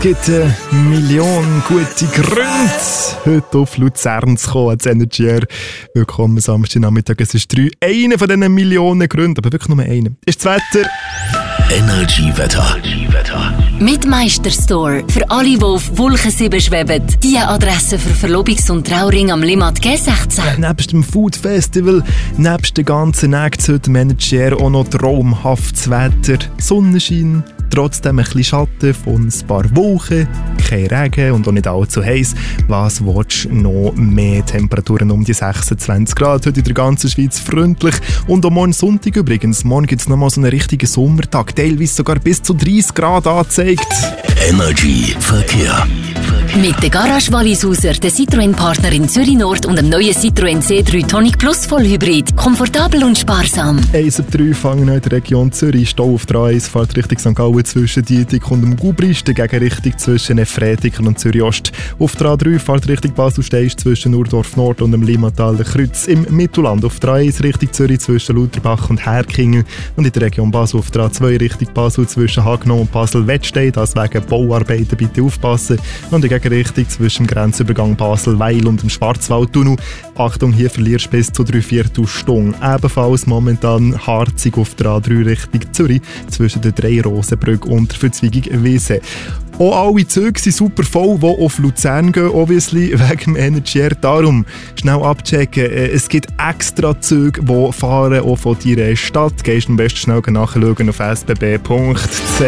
Es gibt 1 Million gute Gründe, heute auf Luzern zu kommen, als Energy Air. Willkommen am Samstagnachmittag. Es ist 3. Einer von diesen Millionen Gründen, aber wirklich nur einer. Ist das Wetter? Energy-Wetter. Mit Meisterstore. Für alle, die auf Wolken 7 schweben. Die Adresse für Verlobungs- und Trauring am Limmat G16. Nebst dem Food Festival, nebst den ganzen Nächten heute Energy Air auch noch traumhaftes Wetter. Sonnenschein, trotzdem ein bisschen Schatten von ein paar Wolken, kein Regen und auch nicht allzu heiß. Was willst du noch mehr? Temperaturen um die 26 Grad, heute in der ganzen Schweiz freundlich. Und auch morgen Sonntag übrigens. Morgen gibt es nochmal so einen richtigen Sommertag, teilweise sogar bis zu 30 Grad angezeigt. Energy Verkehr. Mit der Garage Wallisauser, der Citroën-Partner in Zürich Nord und dem neuen Citroën C3 Tonic Plus Vollhybrid. Komfortabel und sparsam. 1 ab 3 fangen in der Region Zürich. Stau auf der A1 fährt Richtung St. Gallen zwischen Dietik und dem Gubrist. Die Gegenrichtung zwischen Efretiken und Zürich Ost. Auf der A3 fährt Richtung Basel-Steisch zwischen Urdorf Nord und dem Limmataler Kreuz. Im Mittelland auf der A1 Richtung Zürich zwischen Lauterbach und Herkingen. Und in der Region Basel auf der A2 Richtung Basel zwischen Hagenau und Basel-Wettstein. Das wegen Bauarbeiten bitte aufpassen. Und die Richtung zwischen dem Grenzübergang Basel-Weil und dem Schwarzwaldtunnel. Achtung, hier verlierst du bis zu 3/4 Stunde. Ebenfalls momentan harzig auf der A3 Richtung Zürich zwischen der Drei-Rosen-Brücke und der Verzweigung Wiese. Auch alle Züge sind super voll, die auf Luzern gehen, obviously, wegen dem Energy Air. Darum schnell abchecken. Es gibt extra Züge, die fahren, auch von deiner Stadt. Gehst am besten schnell nachschauen auf sbb.ch.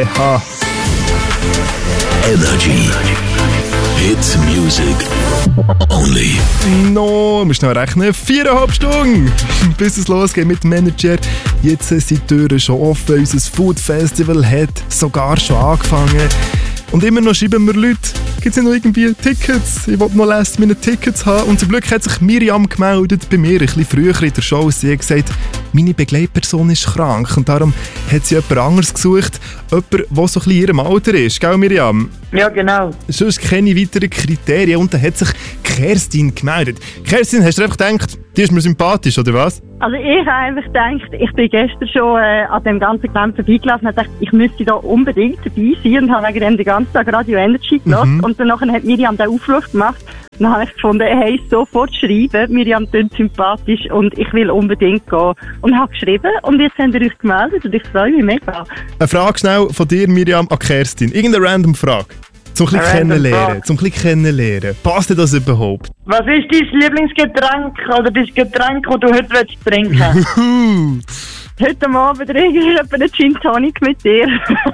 Energy. Hit Music only. No, wir müssen noch rechnen. 4,5 Stunden, bis es losgeht mit dem Energy Air. Jetzt sind die Türen schon offen. Unser Food Festival hat sogar schon angefangen. Und immer noch schreiben wir Leute, gibt es noch irgendwie Tickets? Ich wollte noch Last-Minute-Tickets haben. Und zum Glück hat sich Miriam gemeldet bei mir, ein bisschen früher in der Show. Sie hat gesagt, meine Begleitperson ist krank. Und darum hat sie jemand anderes gesucht. Jemand, der so ein bisschen in ihrem Alter ist. Gell, Miriam? Ja, genau. Sonst keine weiteren Kriterien. Und dann hat sich Kerstin gemeldet. Kerstin, hast du einfach gedacht, die ist mir sympathisch, oder was? Also ich habe einfach gedacht, ich bin gestern schon an dem ganzen Gelände vorbeigelaufen und dachte, ich müsste da unbedingt dabei sein und habe wegen dem den ganzen Tag Radio Energy gehört. Und dann hat Miriam den Aufruf gemacht. Dann habe ich gefunden, hey, sofort schreiben, Miriam klingt sympathisch und ich will unbedingt gehen. Und habe geschrieben und jetzt habt ihr euch gemeldet und ich freue mich mega. Eine Frage schnell von dir, Miriam, an Kerstin. Irgendeine random Frage. Zum ein bisschen kennenlernen. Passt dir das überhaupt? Was ist dein Lieblingsgetränk oder dein Getränk, das du heute trinken willst? Heute Abend trinke ich einen Gin Tonic mit dir.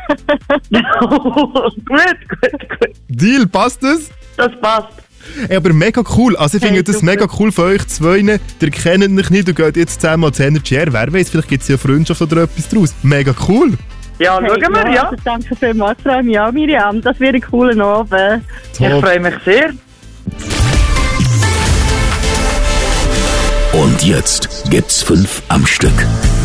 Gut. Deal, passt das? Das passt. Ey, aber mega cool. Also ich finde das mega cool von euch zwei. Ihr kennt mich nicht, ihr geht jetzt zusammen zu Energy Air. Wer weiß, vielleicht gibt es ja Freundschaft oder etwas draus. Mega cool. Ja, schauen wir, ja. Also danke vielmals, freue mich auch, Miriam. Das wird ein cooler Abend. Ich freue mich sehr. Und jetzt gibt's 5 am Stück.